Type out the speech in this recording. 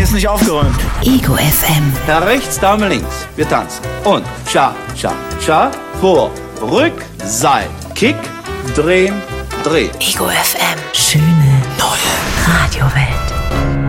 ist nicht aufgeräumt. Ego FM. Herr rechts, Dame links. Wir tanzen. Und Scha, Scha, Scha. Vor, Rück, Seil. Kick, drehen, drehen. Ego FM. Schöne neue Radiowelt.